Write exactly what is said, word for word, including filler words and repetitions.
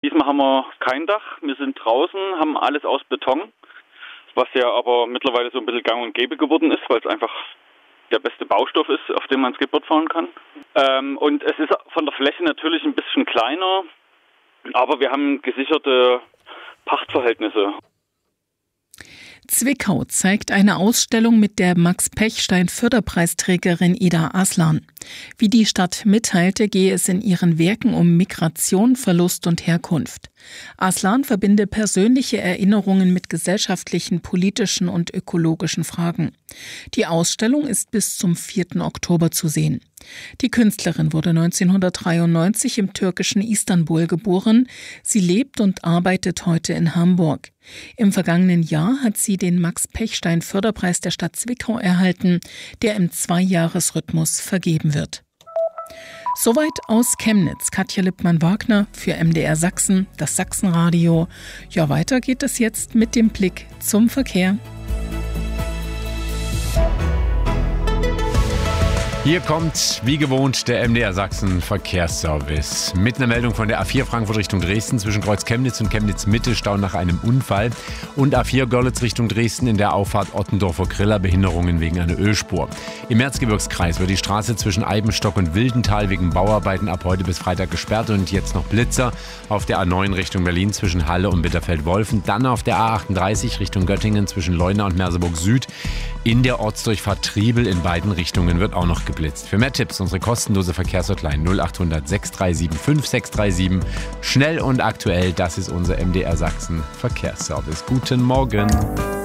Diesmal haben wir kein Dach, wir sind draußen, haben alles aus Beton, was ja aber mittlerweile so ein bisschen gang und gäbe geworden ist, weil es einfach der beste Baustoff ist, auf dem man Skateboard fahren kann. Ähm, und es ist von der Fläche natürlich ein bisschen kleiner, aber wir haben gesicherte Pachtverhältnisse. Zwickau zeigt eine Ausstellung mit der Max-Pechstein-Förderpreisträgerin Ida Aslan. Wie die Stadt mitteilte, gehe es in ihren Werken um Migration, Verlust und Herkunft. Aslan verbinde persönliche Erinnerungen mit gesellschaftlichen, politischen und ökologischen Fragen. Die Ausstellung ist bis zum vierten Oktober zu sehen. Die Künstlerin wurde neunzehnhundertdreiundneunzig im türkischen Istanbul geboren. Sie lebt und arbeitet heute in Hamburg. Im vergangenen Jahr hat sie den Max-Pechstein-Förderpreis der Stadt Zwickau erhalten, der im Zweijahresrhythmus vergeben wird. Soweit aus Chemnitz. Katja Lippmann-Wagner für M D R Sachsen, das Sachsenradio. Ja, weiter geht es jetzt mit dem Blick zum Verkehr. Hier kommt, wie gewohnt, der M D R Sachsen Verkehrsservice. Mit einer Meldung von der A vier Frankfurt Richtung Dresden zwischen Kreuz Chemnitz und Chemnitz Mitte Stau nach einem Unfall. Und A vier Görlitz Richtung Dresden in der Auffahrt Ottendorfer Griller Behinderungen wegen einer Ölspur. Im Erzgebirgskreis wird die Straße zwischen Eibenstock und Wildental wegen Bauarbeiten ab heute bis Freitag gesperrt. Und jetzt noch Blitzer auf der A neun Richtung Berlin zwischen Halle und Bitterfeld-Wolfen. Dann auf der A achtunddreißig Richtung Göttingen zwischen Leuna und Merseburg Süd. In der Ortsdurchfahrt Triebel in beiden Richtungen wird auch noch geblitzt. Für mehr Tipps unsere kostenlose Verkehrshotline null achthundert sechs drei sieben fünf sechs drei sieben. Schnell und aktuell, das ist unser M D R Sachsen Verkehrsservice. Guten Morgen.